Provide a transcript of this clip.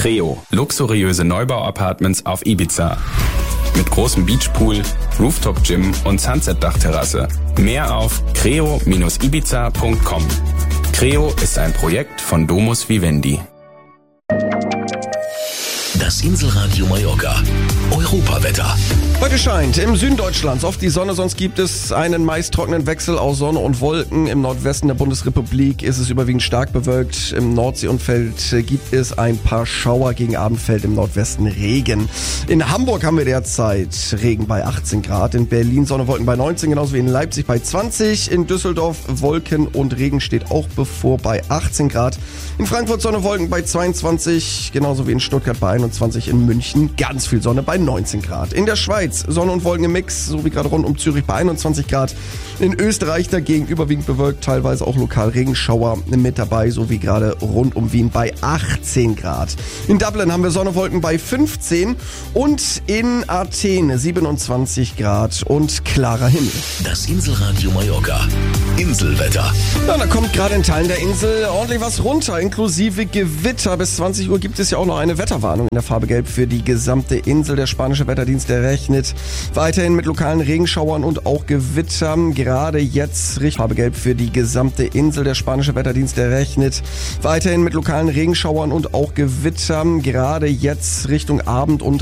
Creo, luxuriöse Neubau-Apartments auf Ibiza. Mit großem Beachpool, Rooftop-Gym und Sunset-Dachterrasse. Mehr auf creo-ibiza.com. Creo ist ein Projekt von Domus Vivendi. Das Inselradio Mallorca. Europawetter. Heute scheint im Süden Deutschlands oft die Sonne, sonst gibt es einen meist trockenen Wechsel aus Sonne und Wolken. Im Nordwesten der Bundesrepublik ist es überwiegend stark bewölkt. Im Nordseeumfeld gibt es ein paar Schauer, gegen Abend fällt im Nordwesten Regen. In Hamburg haben wir derzeit Regen bei 18 Grad, in Berlin Sonne, Wolken bei 19, genauso wie in Leipzig bei 20. In Düsseldorf Wolken und Regen steht auch bevor bei 18 Grad. In Frankfurt Sonne, Wolken bei 22, genauso wie in Stuttgart bei 21, in München ganz viel Sonne bei 19 Grad. In der Schweiz Sonne und Wolken im Mix, so wie gerade rund um Zürich bei 21 Grad. In Österreich dagegen überwiegend bewölkt, teilweise auch lokal Regenschauer mit dabei, so wie gerade rund um Wien bei 18 Grad. In Dublin haben wir Sonne, Wolken bei 15 und in Athen 27 Grad und klarer Himmel. Das Inselradio Mallorca. Inselwetter. Ja, da kommt gerade in Teilen der Insel ordentlich was runter, inklusive Gewitter. Bis 20 Uhr gibt es ja auch noch eine Wetterwarnung in der Farbe Gelb für die gesamte Insel. Der spanische Wetterdienst, der rechnet weiterhin mit lokalen Regenschauern und auch Gewittern. Gerade jetzt Farbe Gelb für die gesamte Insel. Der spanische Wetterdienst, der rechnet weiterhin mit lokalen Regenschauern und auch Gewittern. Gerade jetzt Richtung Abend und